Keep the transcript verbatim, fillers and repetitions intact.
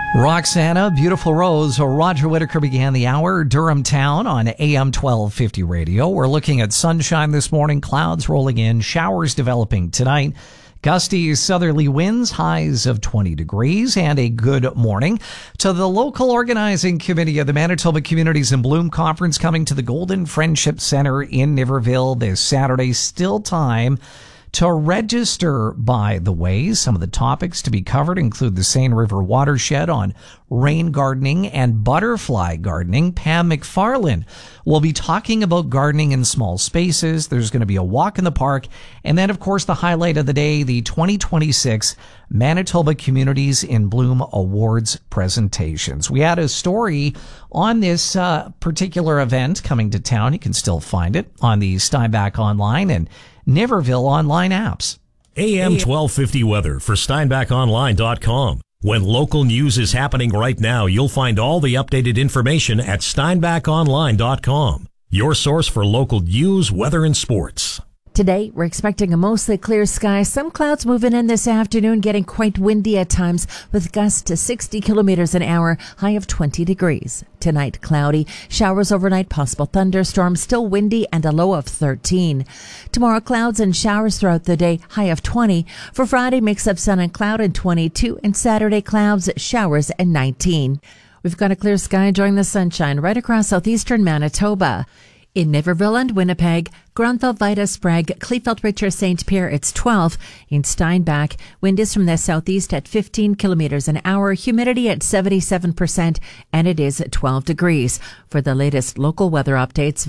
Roxana, Beautiful Rose, or Roger Whittaker began the hour. Durham Town on A M twelve fifty radio. We're looking at sunshine this morning, clouds rolling in, showers developing tonight. Gusty southerly winds, highs of twenty degrees, and a good morning to the local organizing committee of the Manitoba Communities in Bloom Conference coming to the Golden Friendship Center in Niverville this Saturday. Still time to register, by the way. Some of the topics to be covered include the Seine River watershed on rain gardening and butterfly gardening. Pam McFarlane will be talking about gardening in small spaces. There's going to be a walk in the park. And then, of course, the highlight of the day, the twenty twenty-six Manitoba Communities in Bloom Awards presentations. We had a story on this uh, particular event coming to town. You can still find it on the Steinbach Online and Niverville online apps. A M twelve fifty weather for Steinbach Online dot com. When local news is happening right now, you'll find all the updated information at Steinbach Online dot com. Your source for local news, weather, and sports. Today, we're expecting a mostly clear sky. Some clouds moving in this afternoon, getting quite windy at times with gusts to sixty kilometers an hour, high of twenty degrees. Tonight, cloudy, showers overnight, possible thunderstorms, still windy, and a low of thirteen. Tomorrow, clouds and showers throughout the day, high of twenty. For Friday, mix of sun and cloud and twenty-two, and Saturday, clouds, showers, and nineteen. We've got a clear sky enjoying the sunshine right across southeastern Manitoba. In Niverville and Winnipeg, Granville, Vida, Sprague, Kleefeld, Richer, Saint Pierre, it's twelve. In Steinbach, wind is from the southeast at fifteen kilometers an hour, humidity at seventy-seven percent, and it is twelve degrees. For the latest local weather updates,